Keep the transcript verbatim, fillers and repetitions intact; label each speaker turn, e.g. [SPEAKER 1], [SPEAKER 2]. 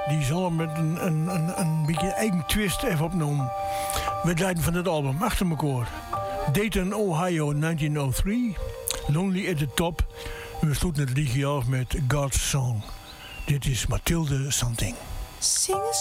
[SPEAKER 1] Die zal met een, een, een, een beetje eigen twist even opnoemen. We draaien van het album achter elkaar. Dayton, Ohio, negentien oh drie. Lonely at the Top. We sloten het liedje af met God's Song. Dit is Mathilde Santing.
[SPEAKER 2] Sing